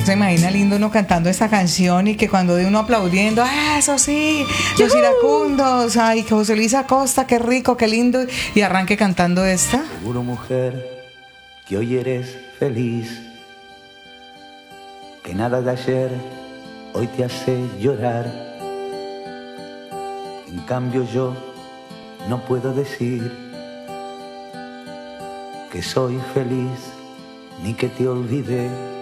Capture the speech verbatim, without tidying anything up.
Se imagina lindo uno cantando esta canción y que cuando de uno aplaudiendo, ¡ah, eso sí! Los iracundos, ¡ay, que José Luis Acosta, qué rico, qué lindo! Y arranque cantando esta. Seguro, mujer, que hoy eres feliz, que nada de ayer hoy te hace llorar. En cambio yo no puedo decir que soy feliz ni que te olvidé.